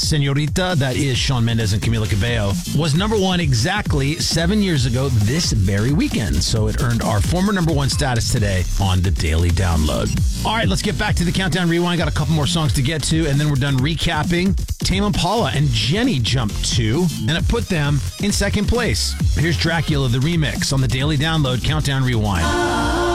Senorita, that is Shawn Mendes and Camila Cabello, was number one exactly 7 years ago this very weekend. So it earned our former number one status today on the Daily Download. All right, let's get back to the Countdown Rewind. Got a couple more songs to get to, and then we're done recapping. Tame Impala and Jenny jumped 2, and it put them in second place. Here's Dracula, the remix on the Daily Download Countdown Rewind.